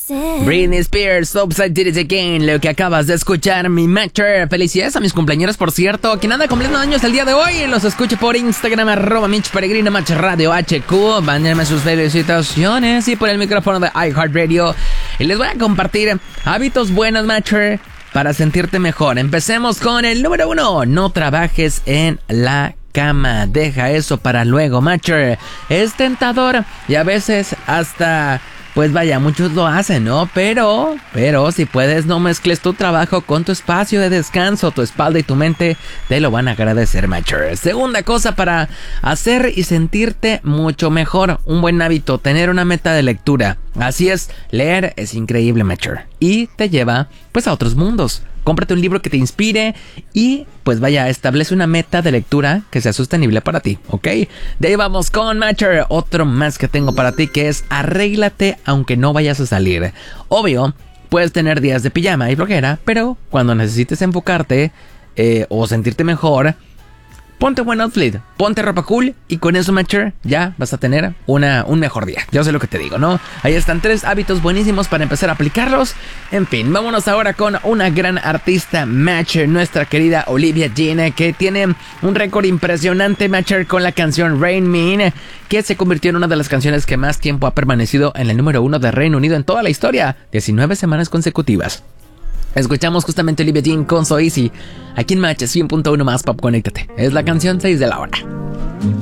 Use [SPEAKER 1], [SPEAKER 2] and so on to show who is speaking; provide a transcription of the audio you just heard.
[SPEAKER 1] Britney Spears, Upside Did It Again, lo que acabas de escuchar, mi Matcher. Felicidades a mis cumpleaños, por cierto. Quien anda cumpliendo años el día de hoy, los escucho por Instagram, @MitchPeregrino, Match Radio HQ. Mándenme sus felicitaciones y por el micrófono de iHeartRadio. Y les voy a compartir hábitos buenos, Matcher, para sentirte mejor. Empecemos con el número 1. No trabajes en la cama. Deja eso para luego, Matcher. Es tentador y a veces hasta... Pues vaya, muchos lo hacen, ¿no? Pero si puedes, no mezcles tu trabajo con tu espacio de descanso. Tu espalda y tu mente te lo van a agradecer, Matcher. Segunda cosa para hacer y sentirte mucho mejor. Un buen hábito, tener una meta de lectura. Así es, leer es increíble, Matcher. Y te lleva, pues, a otros mundos. Cómprate un libro que te inspire y, pues vaya, establece una meta de lectura que sea sostenible para ti, ¿ok? De ahí vamos con Matcher. Otro más que tengo para ti, que es arréglate aunque no vayas a salir. Obvio, puedes tener días de pijama y flojera, pero cuando necesites enfocarte o sentirte mejor, ponte buen outfit, ponte ropa cool y con eso, Matcher, ya vas a tener un mejor día. Yo sé lo que te digo, ¿no? Ahí están 3 hábitos buenísimos para empezar a aplicarlos. En fin, vámonos ahora con una gran artista, Matcher, nuestra querida Olivia Dean, que tiene un récord impresionante, Matcher, con la canción Rain Man, que se convirtió en una de las canciones que más tiempo ha permanecido en el número 1 de Reino Unido en toda la historia, 19 semanas consecutivas. Escuchamos justamente Olivia Dean con So Easy, aquí en Match 100.1 más Pop, conéctate. Es la canción 6 de la hora.